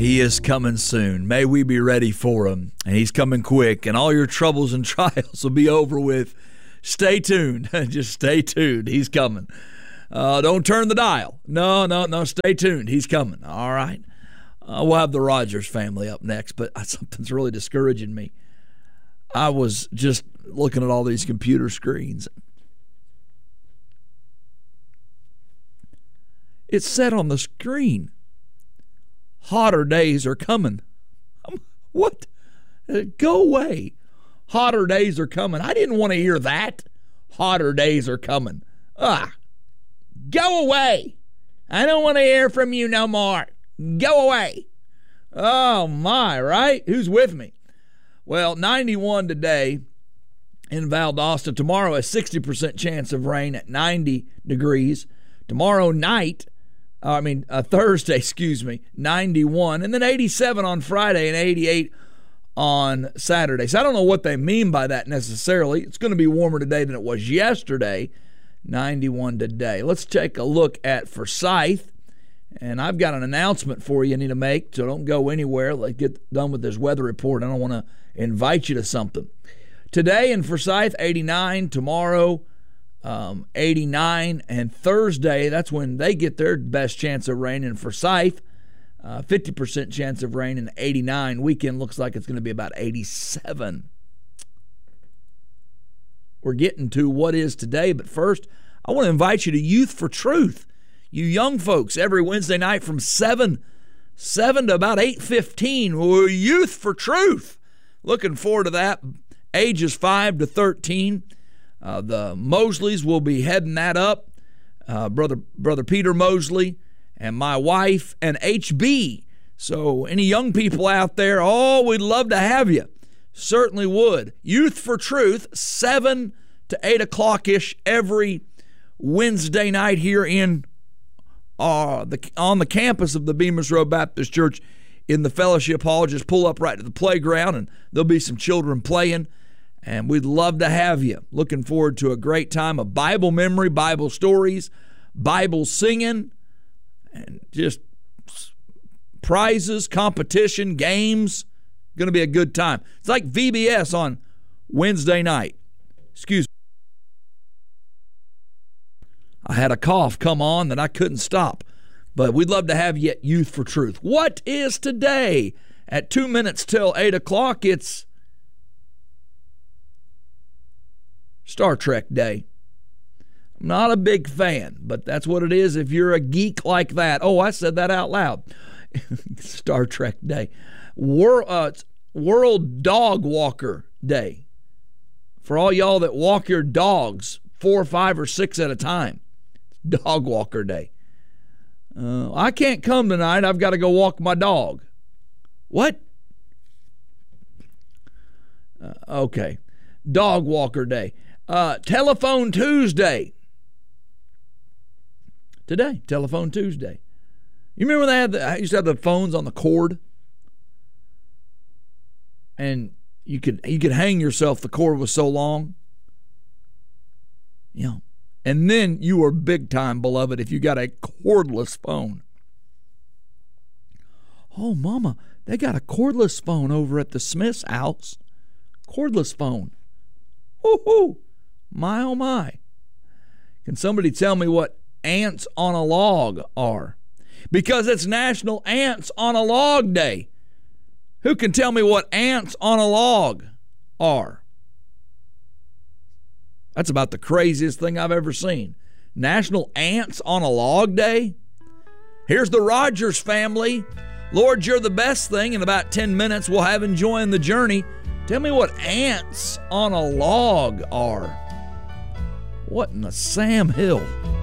He is coming soon. May we be ready for him. And he's coming quick, and all your troubles and trials will be over with. Stay tuned. Just stay tuned. He's coming. Don't turn the dial. No. Stay tuned. He's coming. All right. We'll have the Rogers family up next, but something's really discouraging me. I was just looking at all these computer screens. It said on the screen, hotter days are coming. What? Go away. Hotter days are coming. I didn't want to hear that. Hotter days are coming. Go away. I don't want to hear from you no more. Go away. Oh, my, right? Who's with me? Well, 91 today in Valdosta. Tomorrow, a 60% chance of rain at 90 degrees. Tomorrow night, Thursday, 91. And then 87 on Friday and 88 on Saturday. So I don't know what they mean by that necessarily. It's going to be warmer today than it was yesterday. 91 today. Let's take a look at Forsyth. And I've got an announcement for you I need to make, so don't go anywhere. Let's get done with this weather report. I don't want to invite you to something. Today in Forsyth, 89. Tomorrow, 89. And Thursday, that's when they get their best chance of rain in Forsyth. 50% chance of rain in 89. Weekend looks like it's going to be about 87. We're getting to what is today, but first, I want to invite you to Youth for Truth. You young folks, every Wednesday night from 7 to about 8:15, we're Youth for Truth. Looking forward to that. Ages 5 to 13. The Mosleys will be heading that up. Brother Peter Mosley and my wife and HB. So any young people out there, we'd love to have you. Certainly would. Youth for Truth, 7 to 8 o'clock-ish every Wednesday night here on the campus of the Bemis Road Baptist Church in the Fellowship Hall. Just pull up right to the playground, and there'll be some children playing, and we'd love to have you. Looking forward to a great time of Bible memory, Bible stories, Bible singing, and just prizes, competition, games. Going to be a good time. It's like VBS on Wednesday night. Excuse me. I had a cough come on that I couldn't stop. But we'd love to have you at Youth for Truth. What is today? At 2 minutes till 8 o'clock, it's Star Trek Day. I'm not a big fan, but that's what it is if you're a geek like that. Oh, I said that out loud. Star Trek Day. World Dog Walker Day. For all y'all that walk your dogs 4, 5, or 6 at a time. Dog Walker Day. I can't come tonight. I've got to go walk my dog. What? Okay. Dog Walker Day. Telephone Tuesday. Today, Telephone Tuesday. You remember when I used to have the phones on the cord? And you could hang yourself. The cord was so long. You know. And then you were big time, beloved, if you got a cordless phone. Oh, Mama, they got a cordless phone over at the Smith's house. Cordless phone. Woo-hoo. My, oh, my. Can somebody tell me what ants on a log are? Because it's National Ants on a Log Day. Who can tell me what ants on a log are? That's about the craziest thing I've ever seen. National Ants on a Log Day? Here's the Rogers family. Lord, you're the best thing. In about 10 minutes, we'll have Enjoying the Journey. Tell me what ants on a log are. What in the Sam Hill?